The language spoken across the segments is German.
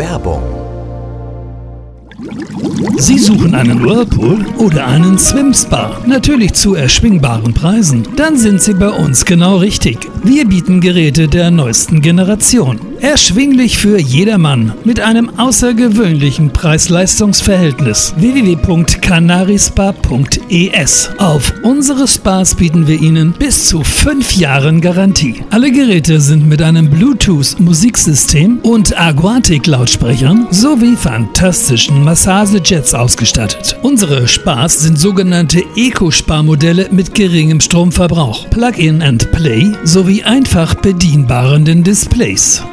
Werbung. Sie suchen einen Whirlpool oder einen Swim-Spa? Natürlich zu erschwingbaren Preisen. Dann sind Sie bei uns genau richtig. Wir bieten Geräte der neuesten Generation. Erschwinglich für jedermann mit einem außergewöhnlichen Preis-Leistungs-Verhältnis. www.canarispa.es. Auf unsere Spas bieten wir Ihnen bis zu 5 Jahren Garantie. Alle Geräte sind mit einem Bluetooth-Musiksystem und Aquatic-Lautsprechern sowie fantastischen Massagejets ausgestattet. Unsere Spas sind sogenannte Eco-Spa-Modelle mit geringem Stromverbrauch, Plug-in and Play sowie einfach bedienbaren Displays.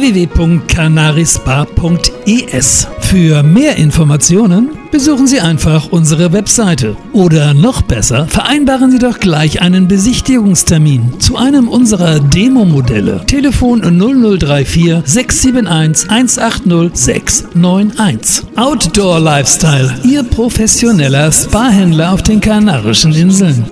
www.canarispa.es. Für mehr Informationen besuchen Sie einfach unsere Webseite. Oder noch besser, vereinbaren Sie doch gleich einen Besichtigungstermin zu einem unserer Demo-Modelle. Telefon 0034 671 180 691. Outdoor Lifestyle, Ihr professioneller Spa-Händler auf den Kanarischen Inseln.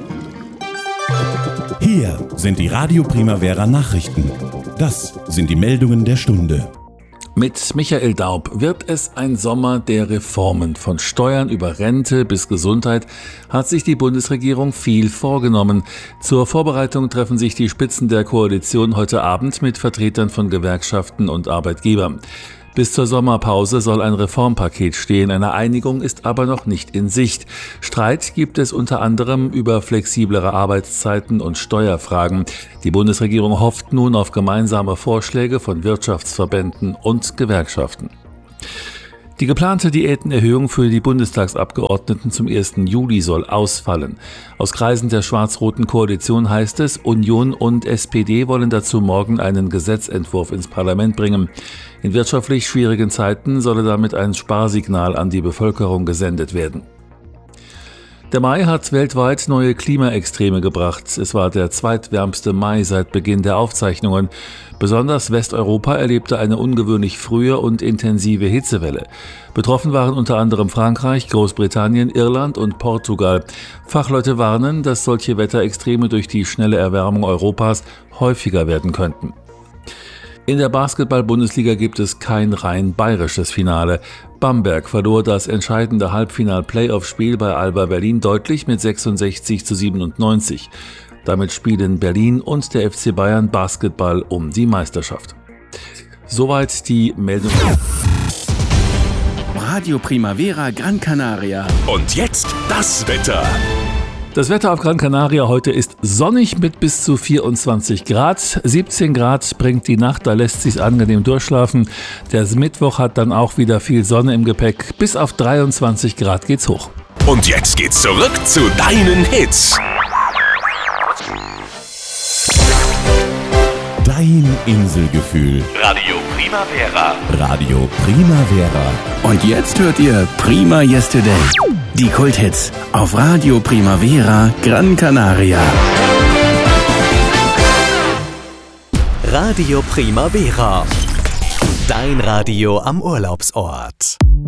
Hier sind die Radio Primavera Nachrichten. Das sind die Meldungen der Stunde. Mit Michael Daub wird es ein Sommer der Reformen. Von Steuern über Rente bis Gesundheit hat sich die Bundesregierung viel vorgenommen. Zur Vorbereitung treffen sich die Spitzen der Koalition heute Abend mit Vertretern von Gewerkschaften und Arbeitgebern. Bis zur Sommerpause soll ein Reformpaket stehen. Eine Einigung ist aber noch nicht in Sicht. Streit gibt es unter anderem über flexiblere Arbeitszeiten und Steuerfragen. Die Bundesregierung hofft nun auf gemeinsame Vorschläge von Wirtschaftsverbänden und Gewerkschaften. Die geplante Diätenerhöhung für die Bundestagsabgeordneten zum 1. Juli soll ausfallen. Aus Kreisen der schwarz-roten Koalition heißt es, Union und SPD wollen dazu morgen einen Gesetzentwurf ins Parlament bringen. In wirtschaftlich schwierigen Zeiten solle damit ein Sparsignal an die Bevölkerung gesendet werden. Der Mai hat weltweit neue Klimaextreme gebracht. Es war der zweitwärmste Mai seit Beginn der Aufzeichnungen. Besonders Westeuropa erlebte eine ungewöhnlich frühe und intensive Hitzewelle. Betroffen waren unter anderem Frankreich, Großbritannien, Irland und Portugal. Fachleute warnen, dass solche Wetterextreme durch die schnelle Erwärmung Europas häufiger werden könnten. In der Basketball-Bundesliga gibt es kein rein bayerisches Finale. Bamberg verlor das entscheidende Halbfinal-Playoff-Spiel bei Alba Berlin deutlich mit 66:97. Damit spielen Berlin und der FC Bayern Basketball um die Meisterschaft. Soweit die Meldung. Radio Primavera Gran Canaria. Und jetzt das Wetter. Das Wetter auf Gran Canaria heute ist sonnig mit bis zu 24 Grad. 17 Grad bringt die Nacht, da lässt sich's angenehm durchschlafen. Der Mittwoch hat dann auch wieder viel Sonne im Gepäck. Bis auf 23 Grad geht's hoch. Und jetzt geht's zurück zu deinen Hits. Dein Inselgefühl. Radio Primavera. Radio Primavera. Und jetzt hört ihr Prima Yesterday. Die Kulthits auf Radio Primavera Gran Canaria. Radio Primavera. Dein Radio am Urlaubsort.